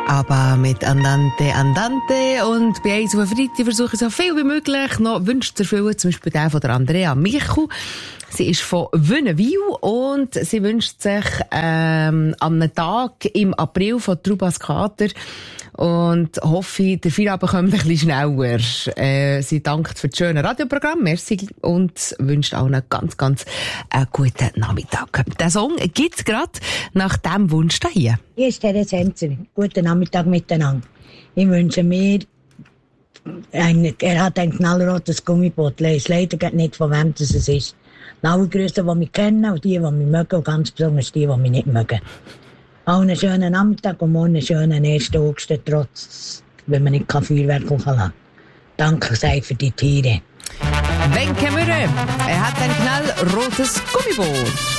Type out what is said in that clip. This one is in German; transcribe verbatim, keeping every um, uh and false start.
Aber mit Andante, Andante. Und bei uns auf Freitag versuche ich so viel wie möglich noch Wünsche zu erfüllen. Zum Beispiel der von der Andrea Michu. Sie ist von Wünnewil und sie wünscht sich ähm, an einem Tag im April von Trubas Kater und hoffe, der Feierabend kommt ein bisschen schneller. Äh, sie dankt für das schöne Radioprogramm, merci, und wünscht auch einen ganz, ganz äh, guten Nachmittag. Der Song gibt's gerade nach dem Wunsch hier. Hier ist Teres Henzer. Guten Nachmittag miteinander. Ich wünsche mir, ein, er hat ein knallrotes Gummiboot. Ich weiß leider nicht, von wem das ist. Alle Grüße, die mich kennen, und die, die mich mögen, und ganz besonders die, die mich nicht mögen. Allen einen schönen Nachmittag und morgen einen schönen ersten August, trotz, wenn man nicht Feuerwerk lassen kann. Danke sehr für die Tiere. Wenke Mürre, er hat ein knallrotes Gummiboot.